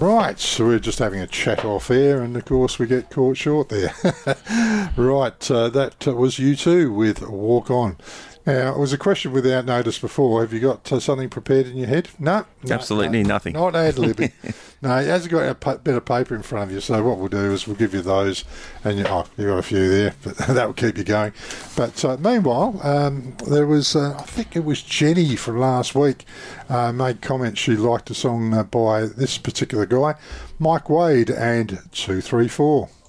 Right, so we're just having a chat off air, and of course we get caught short there. Right, that was U2 with Walk On. Now, it was a question without notice before. Have you got something prepared in your head? No? Absolutely nothing. Not ad-libbing. No, it hasn't got a bit of paper in front of you, so what we'll do is we'll give you those, and you've got a few there, but that will keep you going. But meanwhile, there was, I think it was Jenny from last week, made comment she liked a song by this particular guy, Mike Wade and 234.